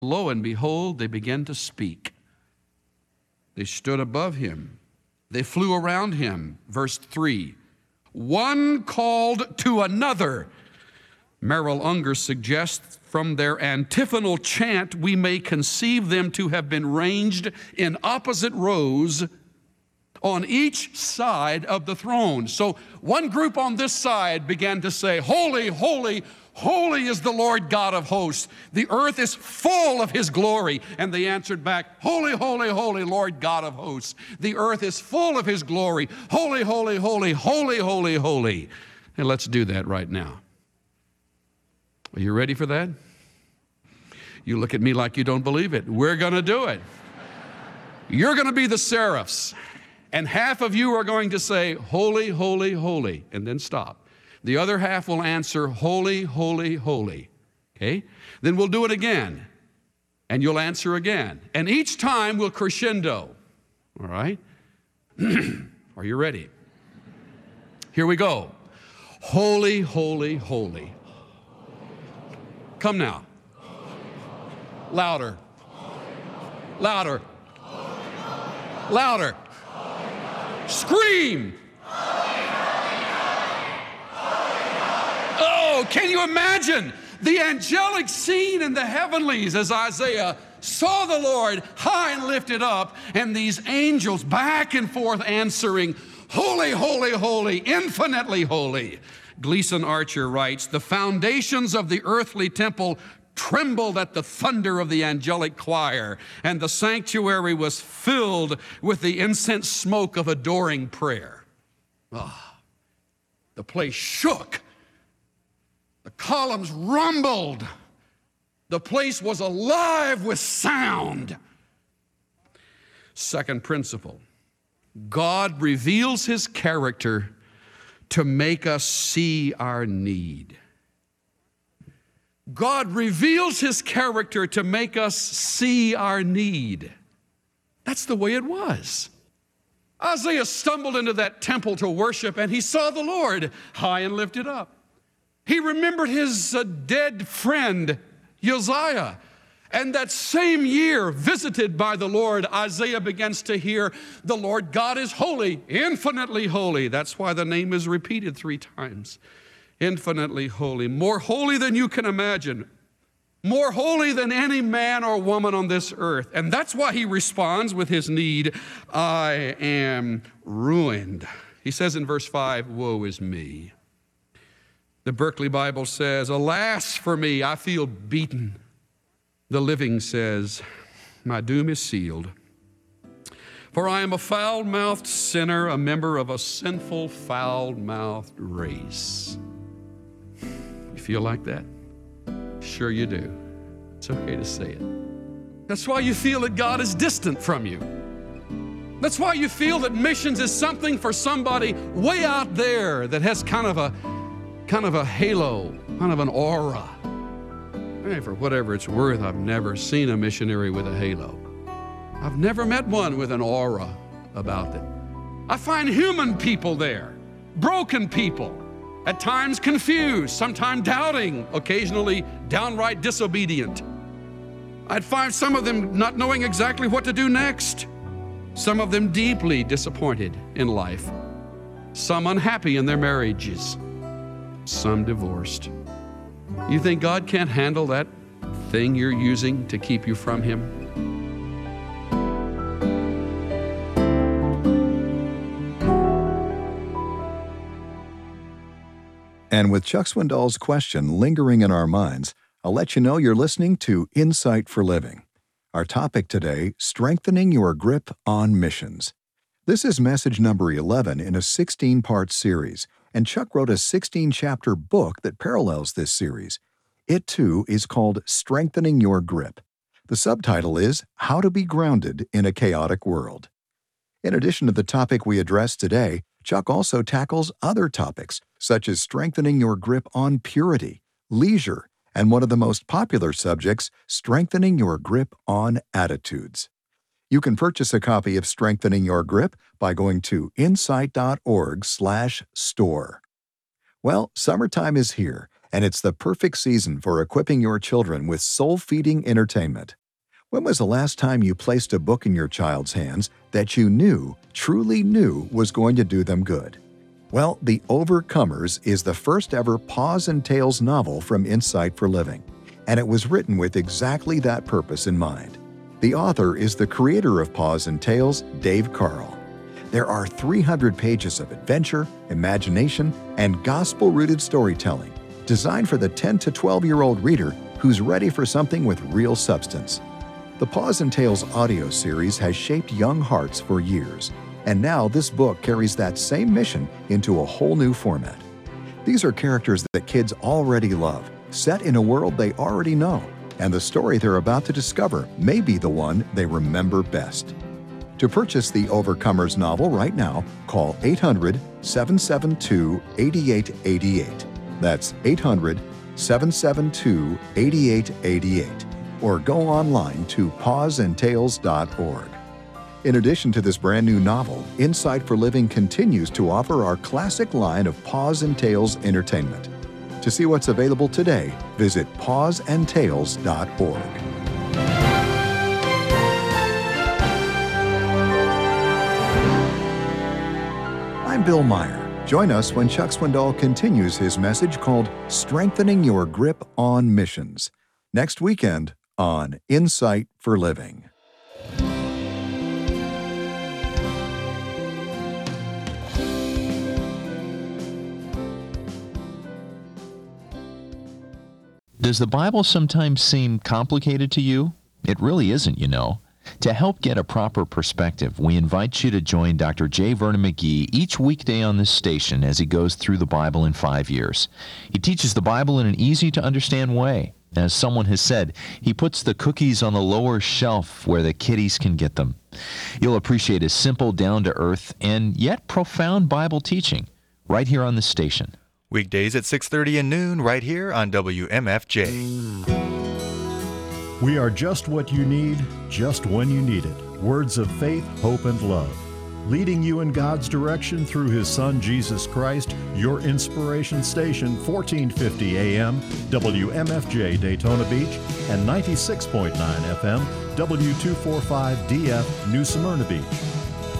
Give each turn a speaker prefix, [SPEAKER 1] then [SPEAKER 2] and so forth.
[SPEAKER 1] Lo and behold, they began to speak. They stood above him. They flew around him. Verse 3. One called to another. Merrill Unger suggests from their antiphonal chant, we may conceive them to have been ranged in opposite rows on each side of the throne. So one group on this side began to say, Holy, holy, holy is the Lord God of hosts. The earth is full of his glory. And they answered back, Holy, holy, holy, Lord God of hosts. The earth is full of his glory. Holy, holy, holy, holy, holy, holy. And let's do that right now. Are you ready for that? You look at me like you don't believe it. We're going to do it. You're going to be the seraphs. And half of you are going to say, Holy, holy, holy, and then stop. The other half will answer, Holy, holy, holy. Okay? Then we'll do it again. And you'll answer again. And each time we'll crescendo. All right? Are you ready? Here we go. Holy, holy, holy. Come now. Louder. Louder. Louder. Scream. Oh, can you imagine the angelic scene in the heavenlies as Isaiah saw the Lord high and lifted up, and these angels back and forth answering, Holy, holy, holy, infinitely holy. Gleason Archer writes, the foundations of the earthly temple trembled at the thunder of the angelic choir, and the sanctuary was filled with the incense smoke of adoring prayer. The place shook. The columns rumbled. The place was alive with sound. Second principle, God reveals his character to make us see our need. God reveals his character to make us see our need. That's the way it was. Isaiah stumbled into that temple to worship, and he saw the Lord high and lifted up. He remembered his dead friend, Uzziah. And that same year, visited by the Lord, Isaiah begins to hear, the Lord God is holy, infinitely holy. That's why the name is repeated 3 times. Infinitely holy, more holy than you can imagine, more holy than any man or woman on this earth. And that's why he responds with his need, I am ruined. He says in verse 5, woe is me. The Berkeley Bible says, alas for me, I feel beaten. The Living says, my doom is sealed. For I am a foul-mouthed sinner, a member of a sinful, foul-mouthed race. You feel like that? Sure you do. It's okay to say it. That's why you feel that God is distant from you. That's why you feel that missions is something for somebody way out there that has kind of a halo, kind of an aura. Hey, for whatever it's worth, I've never seen a missionary with a halo. I've never met one with an aura about them. I find human people there, broken people, at times confused, sometimes doubting, occasionally downright disobedient. I'd find some of them not knowing exactly what to do next, some of them deeply disappointed in life, some unhappy in their marriages, some divorced. You think God can't handle that thing you're using to keep you from him?
[SPEAKER 2] And with Chuck Swindoll's question lingering in our minds, I'll let you know you're listening to Insight for Living. Our topic today, strengthening your grip on missions. This is message number 11 in a 16-part series, and Chuck wrote a 16-chapter book that parallels this series. It, too, is called Strengthening Your Grip. The subtitle is How to Be Grounded in a Chaotic World. In addition to the topic we addressed today, Chuck also tackles other topics, such as strengthening your grip on purity, leisure, and one of the most popular subjects, strengthening your grip on attitudes. You can purchase a copy of Strengthening Your Grip by going to insight.org/store. Well, summertime is here, and it's the perfect season for equipping your children with soul-feeding entertainment. When was the last time you placed a book in your child's hands that you knew, truly knew, was going to do them good? Well, The Overcomers is the first ever Paws and Tales novel from Insight for Living, and it was written with exactly that purpose in mind. The author is the creator of Paws and Tales, Dave Carl. There are 300 pages of adventure, imagination, and gospel-rooted storytelling, designed for the 10 to 12-year-old reader who's ready for something with real substance. The Paws and Tales audio series has shaped young hearts for years, and now this book carries that same mission into a whole new format. These are characters that kids already love, set in a world they already know, and the story they're about to discover may be the one they remember best. To purchase the Overcomers novel right now, call 800-772-8888. That's 800-772-8888. Or go online to pawsandtales.org. In addition to this brand new novel, Insight for Living continues to offer our classic line of Paws and Tales entertainment. To see what's available today, visit pawsandtales.org. I'm Bill Meyer. Join us when Chuck Swindoll continues his message called Strengthening Your Grip on Missions, next weekend on Insight for Living.
[SPEAKER 3] Does the Bible sometimes seem complicated to you? It really isn't, you know. To help get a proper perspective, we invite you to join Dr. J. Vernon McGee each weekday on this station as he goes through the Bible in 5 years. He teaches the Bible in an easy-to-understand way. As someone has said, he puts the cookies on the lower shelf where the kiddies can get them. You'll appreciate his simple, down-to-earth, and yet profound Bible teaching right here on this station.
[SPEAKER 4] Weekdays at 6:30 and noon right here on WMFJ.
[SPEAKER 5] We are just what you need, just when you need it. Words of faith, hope, and love. Leading you in God's direction through His Son, Jesus Christ, your inspiration station, 1450 AM, WMFJ Daytona Beach, and 96.9 FM, W245DF New Smyrna Beach.